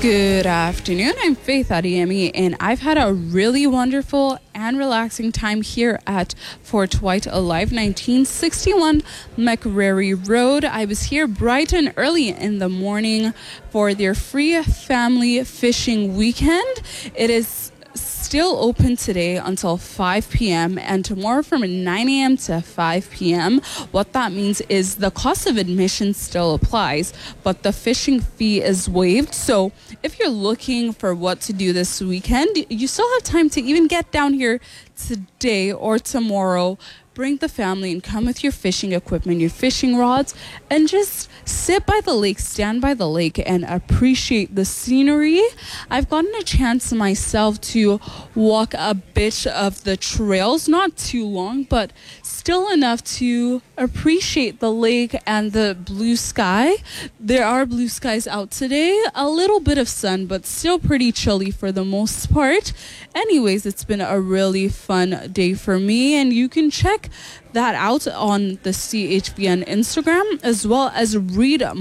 Good afternoon. I'm Faith Adiyemi, and I've had a really wonderful and relaxing time here at Fort White Alive, 1961 McRae Road. I was here bright and early in the morning for their free family fishing weekend. It is still open today until 5 p.m. and tomorrow from 9 a.m. to 5 p.m. What that means is the cost of admission still applies, but the fishing fee is waived. So if you're looking for what to do this weekend, you still have time to even get down here today or tomorrow. Bring the family and come with your fishing equipment, your fishing rods, and just sit by the lake, stand by the lake, and appreciate the scenery. I've gotten a chance myself to walk a bit of the trails, not too long, but still enough to appreciate the lake and the blue sky. There are blue skies out today, a little bit of sun, but still pretty chilly for the most part. Anyways, it's been a really fun day for me, and you can check that out on the CHVN Instagram, as well as read